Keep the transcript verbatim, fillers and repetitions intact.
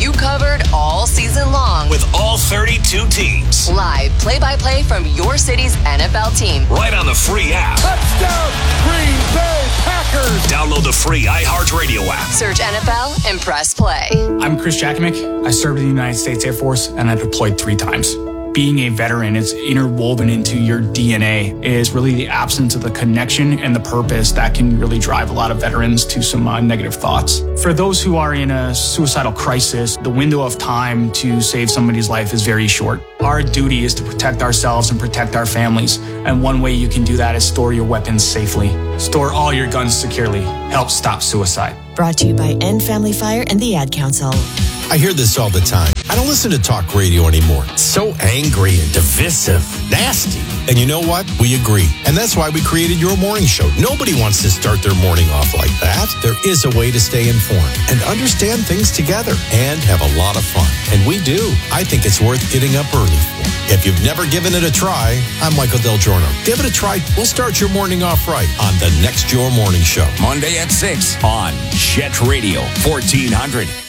you covered all season long. With all thirty-two teams. Live play-by-play from your city's N F L team. Right on the free app. Touchdown, Green Bay Packers. Download the free iHeartRadio app. Search N F L and press play. I'm Chris Jakimick. I served in the United States Air Force and I deployed three times. Being a veteran is interwoven into your D N A. It is really the absence of the connection and the purpose that can really drive a lot of veterans to some uh, negative thoughts. For those who are in a suicidal crisis, the window of time to save somebody's life is very short. Our duty is to protect ourselves and protect our families. And one way you can do that is store your weapons safely. Store all your guns securely. Help stop suicide. Brought to you by End Family Fire and the Ad Council. I hear this all the time. I don't listen to talk radio anymore. It's so angry and divisive, nasty. And you know what? We agree. And that's why we created Your Morning Show. Nobody wants to start their morning off like that. There is a way to stay informed and understand things together and have a lot of fun. And we do. I think it's worth getting up early for. If you've never given it a try, I'm Michael Del Giorno. Give it a try. We'll start your morning off right on the next Your Morning Show. Monday at six on Jet Radio fourteen hundred.